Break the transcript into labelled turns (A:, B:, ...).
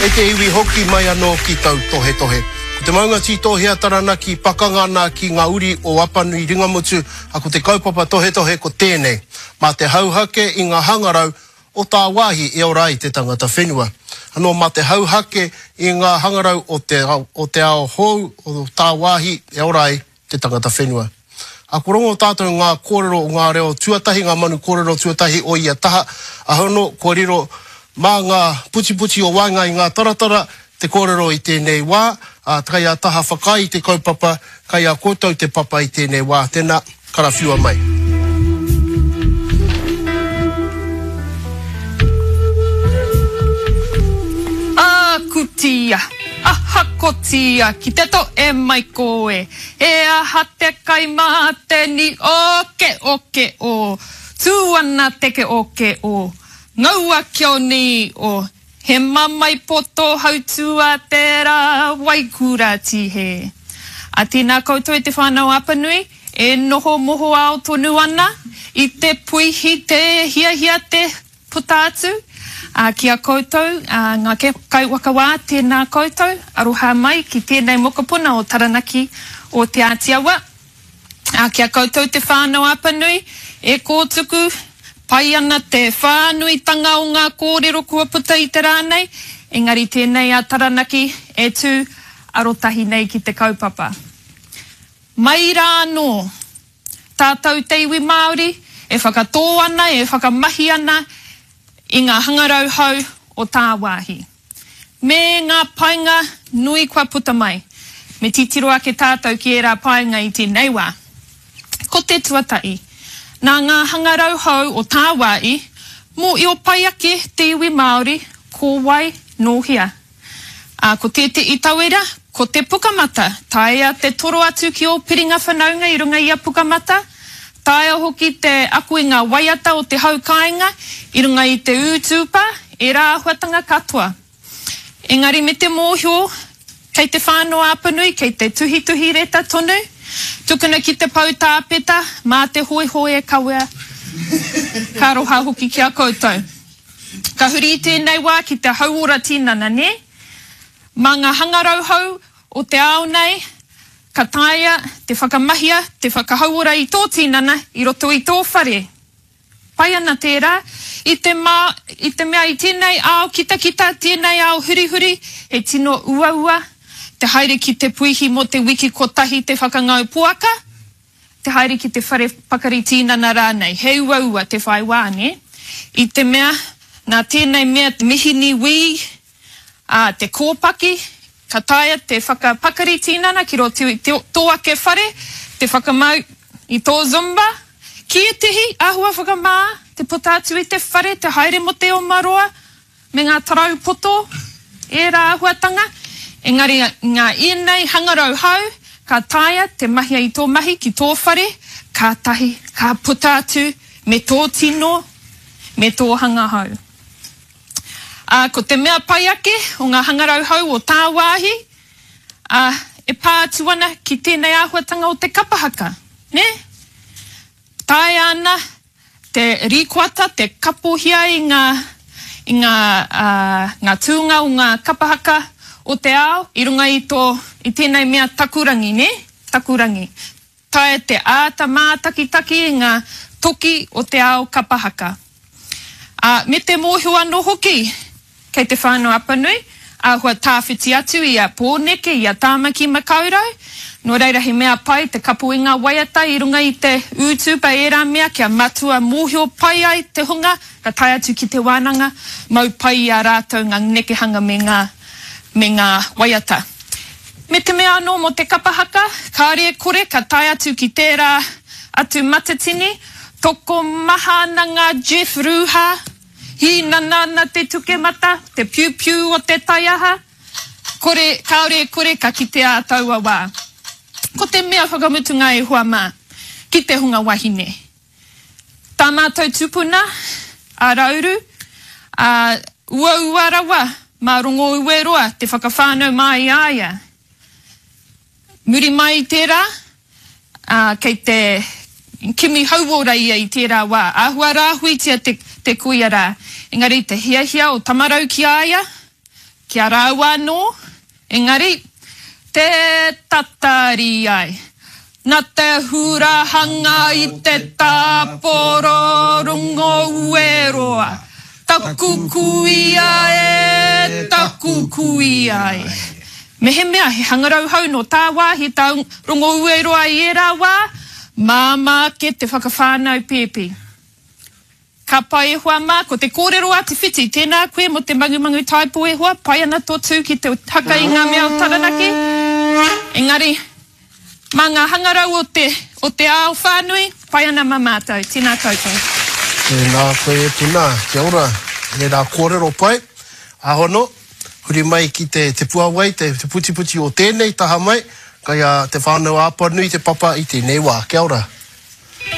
A: e te iwi hoki mai anō ki tau tohe tohe. Ko te maunga tītohea tarana ki pakangana ki ngā uri o Wapanui Ringamutu, a ko te kaupapa tohe tohe ko tēnei. Mā te hauhake i ngā hangarau o tā wāhi e ora i te tangata whenua. Anō mā te hauhake i ngā hangarau o te ao hou o tā wāhi e ora i te tangata whenua. A korongo tātou ngā kōrero o ngā reo tuatahi, ngā manu kōrero tuatahi o ia taha, a hono kōrero mā ngā puti o wainga i ngā taratara, te kōrero i tēnei wā, kai a taha whakai i te kaupapa, kai a kōtau te papa i tēnei wā. Tēnā, karawhiua mai.
B: Kutia, aha kotia, ki te to e mai koe, e aha te kaimate ni oke o, tuana teke oke o, ngaua kio ni o, he mamai poto hautua te rā waikura tihe. A tēnā koutou e te whānau Apanui, e noho moho ao tonu ana, i te puihi te hia te putātu, kia koutou, ngā kai wakawā, tēnā koutou, aroha mai ki tēnei mokopuna o Taranaki o te Ātiawa. Kia koutou te whānau Apanui, e kōtuku, pai ana te whānuitanga o ngā kōrero kua puta i te rānei, engari tēnei a Taranaki e tū arotahi nei ki te kaupapa. Mai rā anō, tātou te iwi Māori, e whakatō ana, e whakamahi ana, i ngā hangarau hau o tā wāhi. Me ngā painga nui kua puta mai, me titiro ake tātou ki e rā painga i tēnei wā. Ko te tuatai, nā ngā hangarau hau o tā wāhi, mō i o pai ake te iwi Māori, ko wai nōhia. Ko te i tauera, ko te pukamata, taia te toro atu ki o piringa whanaunga i runga i a pukamata, taia hoki te aku i ngā waiata o te haukainga, i runga i te ūtūpa, e rā huatanga katoa. Engari me te mōhio, kei te whānau Apanui, kei te tuhi reta tonu, tukuna ki te pau tāpeta, mā te hoi e kawea, ka roha hoki ki a koutou. Ka huri i tēnei wā ki te hauora tinana, ne? Mā ngā hangarau hau o te ao nei, ka taia, te whakamahia, te whakahauora i tō tinana, i roto i tō whare. Pai ana tērā, i te mea i tēnei ao kita, tēnei ao huri, he tino ua, te haere ki te puihi mo te wiki kotahi te whakangau puaka, te haere ki te whare pakari tinana rānei, he ua te whai wā, ne? I te mea, nā tēnei mea te mihini wī, te kōpaki, ka taia te whakapakari tinana ki roto i tō ake whare, te whakamau i tō zumba, ki e tehi, ahua whakamā, te potātu i te whare, te haere mo te o maroa, me ngā tarau poto, e rā ahuatanga, engari ngā ienei hangarau hau, ka taia te mahia i tō mahi ki tō whare, ka tahi, ka potātu, me tō tino, me tō hanga hau. Ko te mea pai ake o ngā hangarau hau o tā wāhi, e pātu ana ki tēnei āhuatanga o te kapahaka, ne? Tae ana te rīkoata, te kapohia i ngā tūnga o ngā kapahaka o te ao, i runga i tēnei mea takurangi, ne? Takurangi. Tae te āta mātakitaki i ngā toki o te ao kapahaka. Me te mōhio anō hoki, kei te whānau Apanui, ahua tāwhiti atu i a Pōneke, i a Tāmaki Makaurau, no reira he mea pai te kapu i ngā waiata i runga i te ūtūpa e rā mea kia matua mōhio pai ai te hunga, ka tai atu ki te wānanga, mau pai i a rātou ngā nekehanga me ngā waiata. Me te mea anō mo te kapahaka, kāre kore, ka tai atu ki tērā atu matatini, toko mahana ngā Jeff Ruha, hi nana te tuke mata, te piu o te taiaha, kaore kore ka ki te ātaua wā. Ko te mea whakamutunga e hua mā, ki te hunga wahine. Tā mātou tupuna, a rauru, ua rawa, mā rongo ue roa, te whakawhānau mai aia. Muri mai tērā, kei te kimi hauora ia i tērā wā, āhua rāhui tia te kuia rā. Engari te hiahia o tamarau ki aia, kia rau anō, engari, te tatari ai. Nā te hurahanga I te tāporo rungo ueroa. Taku kuia taku kuia e. Me he mea he hangarau hau no tā wāhi tā rungo ueroa I e rā wā, māma ke te whakawhānau pēpi. Ka pai e hoa mā, ko te kōrero a te whiti, tēnā koe mo te mangumangu taipo e hoa, pai ana tō tū ki te haka I ngā mea o taranaki. Engari, mā ngā hangarau o te ao whānui, pai ana mā mātou, tēnā koutou.
A: Tēnā koe e puna, kia ora, e rā kōrero pai, ahono, huri mai ki te puawai, te puti o tēnei taha mai, kai te whānau āpanui, te papa I te nei wā, kia ora.